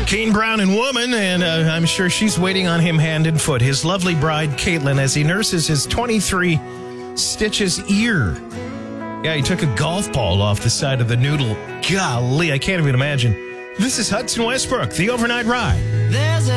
Kane Brown and Woman, and I'm sure she's waiting on him hand and foot. His lovely bride, Caitlin, as he nurses his 23 stitches ear. Yeah, he took a golf ball off the side of the noodle. Golly, I can't even imagine. This is Hudson Westbrook, the Overnight Ride.